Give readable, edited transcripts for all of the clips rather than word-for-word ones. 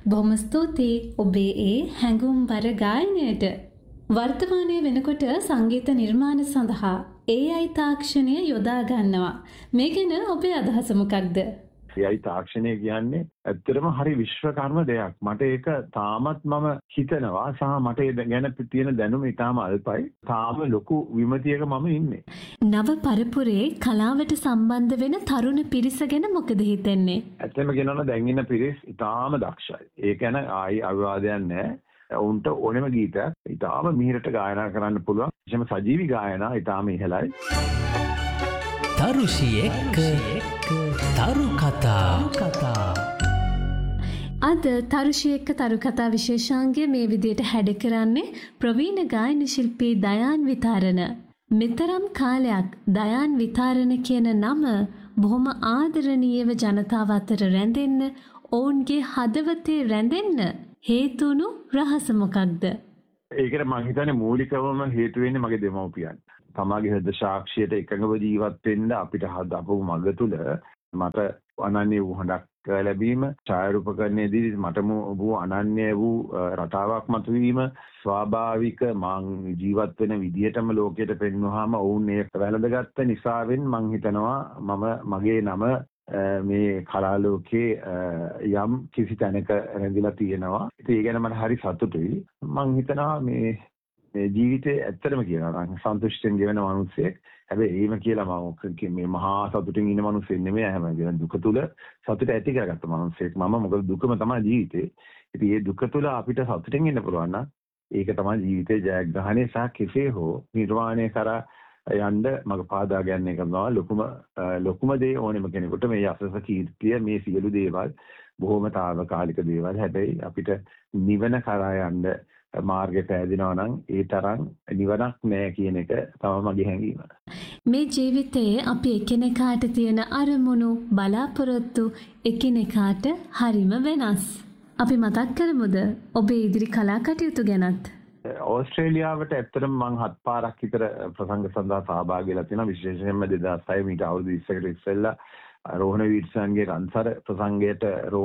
බොහොම ස්තුතියි ඔබේ ඒ හැඟුම්බර ගායනයට. වර්තමානයේ වෙනකොට සංගීත නිර්මාණ සඳහා AI තාක්ෂණය යොදා ගන්නවා. මේ ගැන ඔබේ අදහස මොකක්ද? AI තාක්ෂණය කියන්නේ ඇත්තටම හරි විශ්වකර්ම දෙයක්. මට ඒක තාමත් මම හිතනවා සහ මට ඒ ගැන තියෙන දැනුම ඉතාම අල්පයි. තාම ලොකු විමතියක මම ඉන්නේ. නව පරපුරේ කලාවට සම්බන්ධ වෙන තරුණ පිරිස ගැන මොකද හිතෙන්නේ? ඇත්තම කියනවා දැන් ඉන්න පිරිස් ඉතාම දක්ෂයි. ඒ කියන්නේ ආයි අවිවාදයක් නැහැ. උන්ට ඕනෙම ගීතයක් ඉතාම මිහිරට ගායනා කරන්න පුළුවන්. විශේෂම සජීවී ගායනා ඉතාම ඉහළයි. තරුෂියෙක් තරු කතා. අද තරුෂියෙක් තරු කතා විශේෂාංගය මේ විදිහට හැඩ කරන්නේ ප්‍රවීණ ගායන ශිල්පී දයාන් විතාරණ. මෙතරම් කාලයක් දයාන් විතාරණ කියන නම බොහොම ආදරණීයව ජනතාව අතර රැඳෙන්න, ඔවුන්ගේ හදවතේ රැඳෙන්න හේතුණු රහස මොකක්ද? ඒකට මම හිතන්නේ මූලිකවම හේතු වෙන්නේ මගේ දෙමව්පියන්. තමාගේ හෘද සාක්ෂියට එකඟව ජීවත් වෙන්න අපිට හදපු මඟ තුල මට අනන්‍ය වූ හඬක් ලැබීම, ඡායාරූපකරණයේදී මටම වූ අනන්‍ය වූ රටාවක් මතුවීම, ස්වාභාවික මං ජීවත් වෙන විදිහටම ලෝකයට පෙන්වුවාම ඔවුන් ඒක වැළඳගත්ත නිසාවෙන් මං හිතනවා මගේ නම මේ කලා ලෝකේ යම් කිසි තැනක රැඳිලා තියෙනවා. ඉතින් ඒ ගැන මට හරි සතුටුයි. මං හිතනවා මේ ජීවිතේ ඇත්තටම කියනවා නම් සන්තුෂ්ටියෙන් ගෙවන මිනිස්සෙක්. හැබැයි එහෙම කියලා මම මේ මහා සතුටින් ඉන්න මිනිස්සෙක් නෙමෙයි. හැම දුක තුල සතුට ඇති කරගත්ත මිනිස්සෙක් මම. මොකද දුකම තමයි ජීවිතේ. ඉතින් මේ දුක තුල අපිට සතුටින් ඉන්න පුළුවන් නම් ඒක තමයි ජීවිතේ ජයග්‍රහණය සහ කෙසේ හෝ නිර්වාණය කරා යන්න මඟ පාදා ගන්න එක තමයි ලොකුම දේ ඕනෙම කෙනෙකුට. මේ යසස කීර්තිය මේ සියලු දේවල් බොහොම తాවකාලික දේවල්. හැබැයි අපිට නිවන කරා යන්න මාර්ගය පෑදෙනවා නම් ඒ තරම් නිවනක් නෑ කියන එක තමයි මගේ හැඟීම. මේ ජීවිතයේ අපි එකිනෙකාට තියෙන අරමුණු, බලාපොරොත්තු එකිනෙකාට හරිම වෙනස්. අපි මතක් කරමුද ඔබේ ඉදිරි කලා කටයුතු ගැනත්? ඕස්ට්‍රේලියාවට ඇත්තටම මං 7 පාරක් විතර ප්‍රසංග සඳහා සහභාගී වෙලා තියෙනවා. විශේෂයෙන්ම 2006 මීට අවුරුදු 20කට ඉස්සෙල්ලා රෝහණ වීර්සන්ගේ රන්සර ප්‍රසංගයට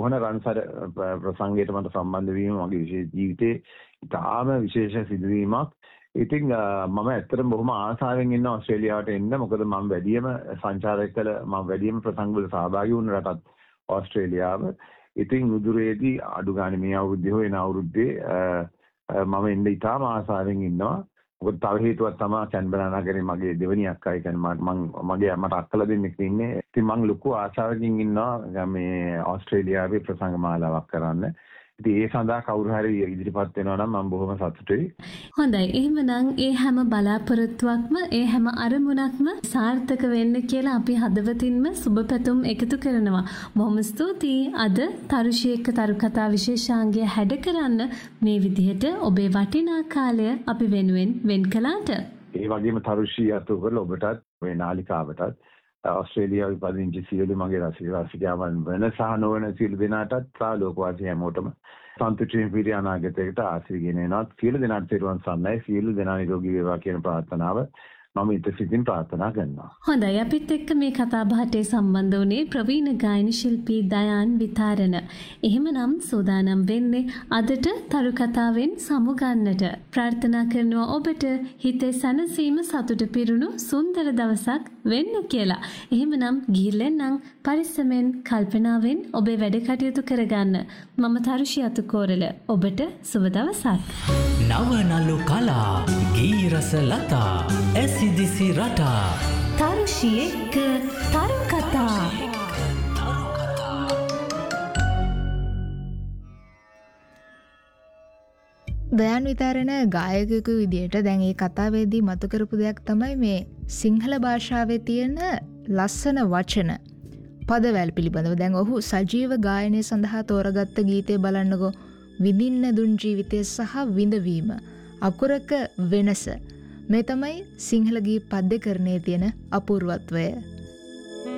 මට සම්බන්ධ වීම මගේ විශේෂ ජීවිතේ ඉතාම විශේෂ සිදුවීමක්. ඉතින් මම ඇත්තටම බොහොම ආසාවෙන් ඉන්න ඕස්ට්‍රේලියාවට එන්න. මොකද මම වැඩිම සංචාරක කළ වැඩිම ප්‍රසංගවල සහභාගී වුණ රටත් ඕස්ට්‍රේලියාව. ඉතින් නුදුරේදී අඩු ගානේ මේ අවුරුද්දේ හෝ එන අවුරුද්දේ මම ඉන්න ඉතාම ආසාවෙන් ඉන්නවා. මොකද තව හේතුවක් තමයි කැන්බරා නගරේ මගේ දෙවෙනි අක්කා. ඒ කියන්නේ මට අක්කලා දෙන්නෙක් ඉන්නේ. ඉතින් මම ලොකු ආසාවකින් ඉන්නවා මේ ඕස්ට්‍රේලියාවේ ප්‍රසංග මාලාවක් කරන්න. ඉතින් ඒ සඳහා කවුරු හරි ඉදිරිපත් වෙනවා නම් මම බොහොම සතුටුයි. හොඳයි. එහෙමනම් ඒ හැම බලාපොරොත්තුවක්ම ඒ හැම අරමුණක්ම සාර්ථක වෙන්න කියලා අපි හදවතින්ම සුබ පැතුම් එකතු කරනවා. බොහොම ස්තුතියි. අද තරුෂියෙක් තරු කතා විශේෂාංගය හැඩ කරන්න මේ විදිහට ඔබේ වටිනා කාලය අපි වෙනුවෙන් වෙන් කළාට. ඒ වගේම තරුෂි අතු කරලා ඔබටත් මේ නාලිකාවටත් ඕස්ට්‍රේලියාවේ පදිංචි සියලු මගේ රසිකයන් වෙන සහ නොවන සියලු දෙනාටත් සහ ලෝකවාසී හැමෝටම සන්තුෂ්ටියෙන් පිරි අනාගතයකට ආශිර්වාද ගෙනෙනවා. සියලු දෙනාට තෙරුවන් සරණයි. සියලු දෙනා නිරෝගී වේවා කියන ප්‍රාර්ථනාව මම ඉතිසිතින් ප්‍රාර්ථනා කරනවා. හොඳයි. අපිත් එක්ක මේ කතා බහට සම්බන්ධ වුණේ ප්‍රවීණ ගායන ශිල්පී දයාන් විතාරණ. එහෙමනම් සූදානම් වෙන්නේ අදට තරු කතාවෙන් සමුගන්නට. ප්‍රාර්ථනා කරනවා ඔබට හිතේ සැනසීම සතුට පිරුණු සුන්දර දවසක් වෙන්න කියලා. එහෙමනම් ගිහිල්ලෙන්නම් පරිස්සමෙන් කල්පනාවෙන් ඔබේ වැඩ කටයුතු කරගන්න. මම තරුෂි අතුකෝරළ. ඔබට සුබ දවසක්. නවනලු කලා ගී රස ලතා ඇසිදිසි රටා තරුෂියෙක් තරු කතා. දයාන් විතාරණ ගායකයෙකු විදියට දැන් මේ කතාවේදී මතු කරපු දෙයක් තමයි මේ සිංහල භාෂාවේ තියෙන ලස්සන වචන පදවැල් පිළිබඳව. දැන් ඔහු සජීව ගායනය සඳහා තෝරගත්ත ගීතය බලන්නකෝ. විඳින්න දුන් ජීවිතය සහ විඳවීම අකුරක වෙනස. මේ තමයි සිංහල ගී පද්‍යකරණයේ තියෙන අපූර්වත්වය.